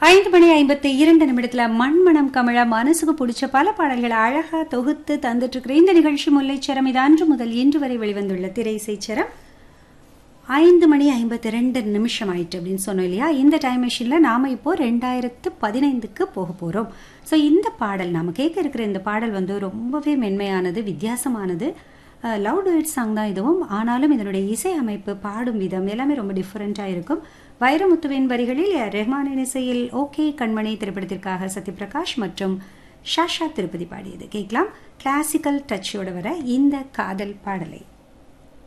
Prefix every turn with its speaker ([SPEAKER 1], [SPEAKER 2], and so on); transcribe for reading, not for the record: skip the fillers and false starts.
[SPEAKER 1] 5:52 மண்மணம் கமழ மனசுக்கு பிடிச்ச பல பாடல்களை அழகா தொகுத்து தந்துட்டு இருக்கிற இந்த நிகழ்ச்சி முல்லைச்சரம். இது அன்று முதல் இன்று வரை வெளிவந்துள்ள திரை இசைச்சரம். 5:52 ஆயிட்டு அப்படின்னு சொன்னோம் இல்லையா. இந்த டைம் மிஷின்ல நாம இப்போ 2015க்கு போக போறோம். ஸோ இந்த பாடல் நாம கேட்க இருக்கிற இந்த பாடல் வந்து ரொம்பவே மென்மையானது, வித்தியாசமானது. லவ் டூயட் சாங் தான் இதுவும். ஆனாலும் இதனுடைய இசை அமைப்பு, பாடும் விதம் எல்லாமே ரொம்ப டிஃப்ரெண்ட்டாக இருக்கும். வைரமுத்துவின் வரிகளில் ரஹ்மானின் இசையில் ஓகே கண்மணி திரைப்படத்திற்காக சத்யபிரகாஷ் மற்றும் ஷாஷா திருப்பதி பாடியது. கேட்கலாம் கிளாசிக்கல் டச்சோட வர இந்த காதல் பாடலை.